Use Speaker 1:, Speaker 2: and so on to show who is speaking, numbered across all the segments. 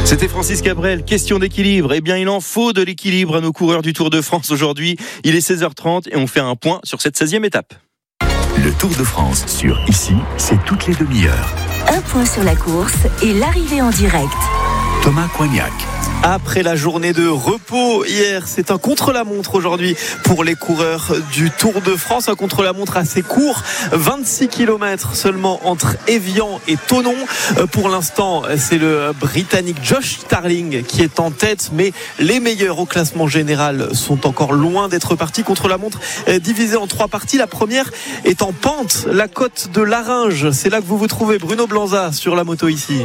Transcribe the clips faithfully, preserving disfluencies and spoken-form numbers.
Speaker 1: C'était Francis Cabrel, question d'équilibre. Eh bien, il en faut de l'équilibre à nos coureurs du Tour de France aujourd'hui. Il est seize heures trente et on fait un point sur cette seizième étape.
Speaker 2: Le Tour de France sur Ici, c'est toutes les demi-heures.
Speaker 3: Un point sur la course et l'arrivée en direct.
Speaker 2: Thomas Coignac.
Speaker 4: Après la journée de repos hier, c'est un contre-la-montre aujourd'hui pour les coureurs du Tour de France. Un contre-la-montre assez court, vingt-six kilomètres seulement entre Évian et Thonon. Pour l'instant, c'est le Britannique Josh Starling qui est en tête, mais les meilleurs au classement général sont encore loin d'être partis. Contre-la-montre divisée en trois parties. La première est en pente, la côte de Laringe. C'est là que vous vous trouvez, Bruno Blanza, sur la moto ici.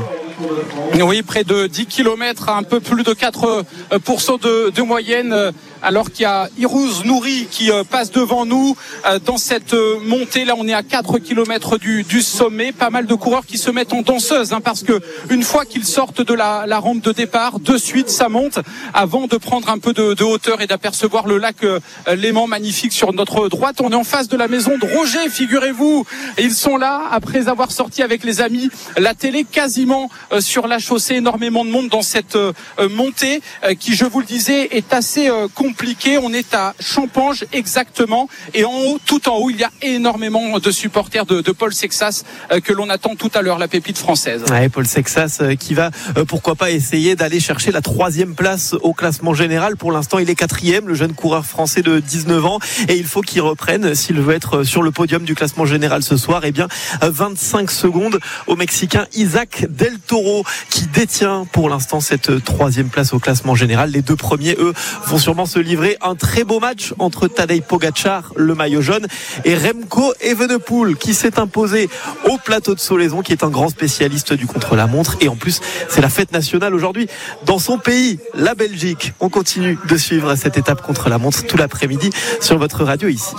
Speaker 5: Oui, près de dix kilomètres, un peu plus de quatre pour cent de, de moyenne, alors qu'il y a Irouz Nouri qui passe devant nous dans cette montée. Là, on est à quatre kilomètres du, du sommet. Pas mal de coureurs qui se mettent en danseuse, hein, parce que une fois qu'ils sortent de la, la rampe de départ, de suite, ça monte avant de prendre un peu de, de hauteur et d'apercevoir le lac Léman, magnifique sur notre droite. On est en face de la maison de Roger, figurez-vous. Et ils sont là après avoir sorti avec les amis la télé quasiment sur la chaussée. Énormément de monde dans cette montée qui, je vous le disais, est assez compliquée. On est à Champange exactement, et en haut, tout en haut, il y a énormément de supporters de, de Paul Sexas que l'on attend tout à l'heure, la pépite française.
Speaker 4: Ouais, Paul Sexas qui va pourquoi pas essayer d'aller chercher la troisième place au classement général. Pour l'instant, il est quatrième, le jeune coureur français de dix-neuf ans, et il faut qu'il reprenne s'il veut être sur le podium du classement général ce soir. Et bien vingt-cinq secondes au Mexicain Isaac Del Toro qui détient pour l'instant cette troisième place au classement général. Les deux premiers, eux, vont sûrement se livrer un très beau match entre Tadej Pogačar, le maillot jaune, et Remco Evenepoel qui s'est imposé au plateau de Solaizon, qui est un grand spécialiste du contre-la-montre. Et en plus, c'est la fête nationale aujourd'hui dans son pays, la Belgique. On continue de suivre cette étape contre-la-montre tout l'après-midi sur votre radio ici.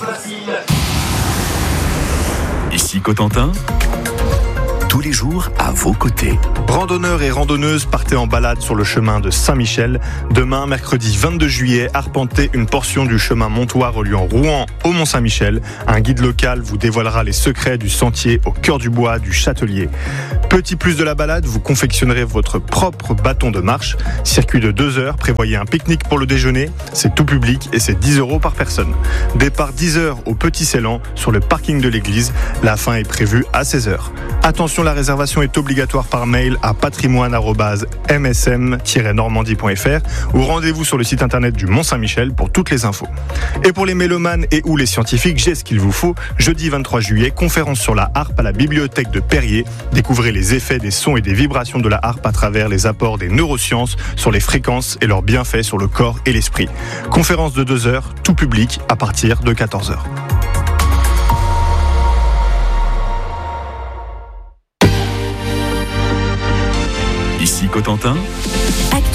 Speaker 2: Ici Cotentin, tous les jours à vos côtés.
Speaker 6: Randonneurs et randonneuses, partez en balade sur le chemin de Saint-Michel. Demain, mercredi vingt-deux juillet, arpentez une portion du chemin montois reliant Rouen au Mont-Saint-Michel. Un guide local vous dévoilera les secrets du sentier au cœur du bois du Châtelier. Petit plus de la balade, vous confectionnerez votre propre bâton de marche. Circuit de deux heures, prévoyez un pique-nique pour le déjeuner. C'est tout public et c'est dix euros par personne. Départ dix heures au Petit Ceylan sur le parking de l'église. La fin est prévue à seize heures. Attention, la réservation est obligatoire par mail à patrimoine arobase m s m tiret normandie point f r ou rendez-vous sur le site internet du Mont-Saint-Michel pour toutes les infos. Et pour les mélomanes et ou les scientifiques, j'ai ce qu'il vous faut. Jeudi vingt-trois juillet, conférence sur la harpe à la bibliothèque de Perrier. Découvrez les effets des sons et des vibrations de la harpe à travers les apports des neurosciences sur les fréquences et leurs bienfaits sur le corps et l'esprit. Conférence de deux heures, tout public, à partir de quatorze heures.
Speaker 2: Ici Cotentin.